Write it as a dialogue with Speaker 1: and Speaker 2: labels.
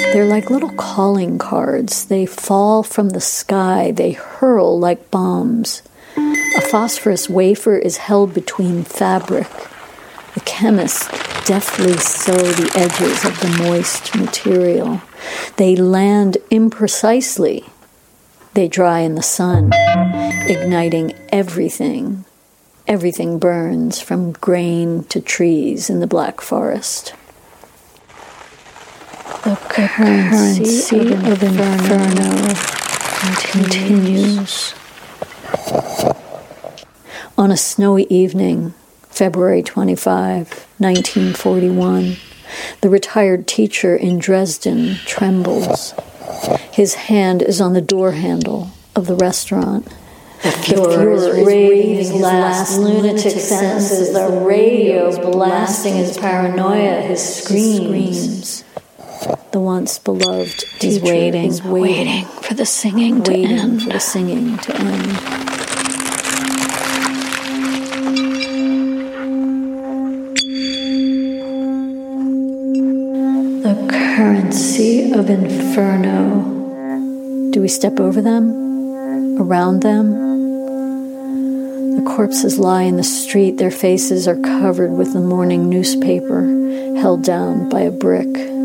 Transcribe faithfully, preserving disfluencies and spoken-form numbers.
Speaker 1: They're like little calling cards. They fall from the sky. They hurl like bombs. A phosphorus wafer is held between fabric. The chemists deftly sew the edges of the moist material. They land imprecisely. They dry in the sun, igniting everything. Everything burns, from grain to trees in the Black Forest. The currency of, of Inferno, Inferno continues. On a snowy evening, February twenty-fifth, nineteen forty-one, the retired teacher in Dresden trembles. His hand is on the door handle of the restaurant. The Fuhrer is raving his last lunatic sentences, the radio blasting his paranoia, his screams. The once beloved teacher is waiting, is waiting, waiting for the singing to waiting end. for the singing to end. The currency of Inferno. Do we step over them? Around them? The corpses lie in the street. Their faces are covered with the morning newspaper, held down by a brick.